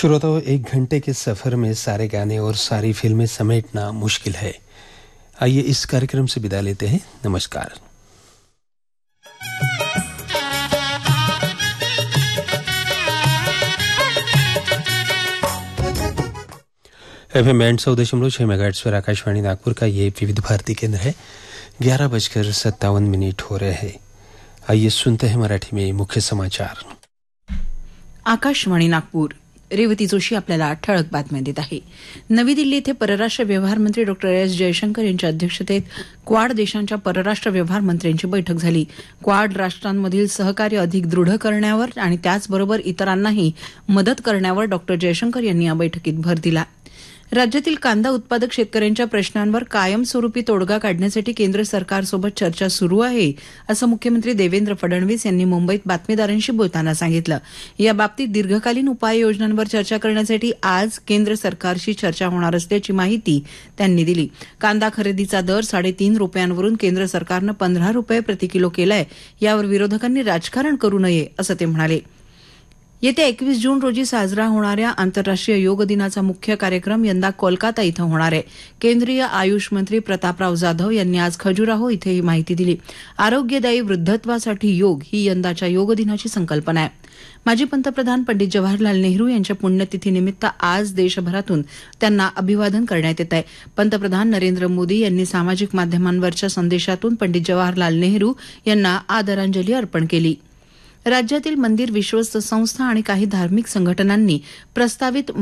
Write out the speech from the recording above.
श्रोताओं, 1 घंटे के सफर में सारे गाने और सारी फिल्में समेटना मुश्किल है। आइए इस कार्यक्रम से विदा लेते हैं। नमस्कार। FM 100.6 मेगाहर्ट्ज पर आकाशवाणी नागपुर का ये विविध भारती केंद्र है। 11:57 हो रहे हैं। आइए सुनते हैं मराठी में मुख्य समाचार। आकाशवाणी नागपूर। रेवती जोशी आपल्याला ठळक बातम्या देत आहे। नवी दिल्ली येथे परराष्ट्र व्यवहार मंत्री डॉ. एस जयशंकर यांच्या अध्यक्षतेत क्वाड देशांच्या परराष्ट्र व्यवहार मंत्र्यांची बैठक झाली। क्वाड राष्ट्रांमधील सहकार्य अधिक दृढ करण्यावर आणि त्याचबरोबर इतरांनाही मदत करण्यावर डॉ. जयशंकर यांनी या बैठकीत भर दिला। राज्यातील कांदा उत्पादक शेतकऱ्यांच्या प्रश्नांवर कायमस्वरूपी तोडगा काढण्यासाठी केंद्र सरकारसोबत चर्चा सुरू आहे, असं मुख्यमंत्री देवेंद्र फडणवीस यांनी मुंबईत बातमीदारांशी बोलताना सांगितलं। या बाबतीत दीर्घकालीन उपाययोजनांवर चर्चा करण्यासाठी आज केंद्र सरकारशी चर्चा होणार असल्याची माहिती त्यांनी दिली। कांदा खरेदीचा दर 3.5 रुपयांवरून केंद्र सरकारनं 15 रुपये प्रति किलो केलाय। यावर विरोधकांनी राजकारण करू नये, असं ते म्हणाले। येत्या 21 जून रोजी साजरा होणाऱ्या आंतरराष्ट्रीय योग दिनाचा मुख्य कार्यक्रम यंदा कोलकाता इथं होणार आहे। केंद्रीय आयुष मंत्री प्रतापराव जाधव यांनी आज खजुराहो इथे ही माहिती दिली। आरोग्यदायी वृद्धत्वासाठी योग ही यंदाच्या योग दिनाची संकल्पना आहे। माजी पंतप्रधान पंडित जवाहरलाल नेहरू यांच्या पुण्यतिथीनिमित्त आज देशभरातून त्यांना अभिवादन करण्यात येत आहे। पंतप्रधान नरेंद्र मोदी यांनी सामाजिक माध्यमांवरच्या संदेशातून पंडित जवाहरलाल नेहरू यांना आदरांजली अर्पण केली। राज्यातील मंदिर विश्वस्त संस्था आणि काही धार्मिक संघटनांनी प्रस्तावित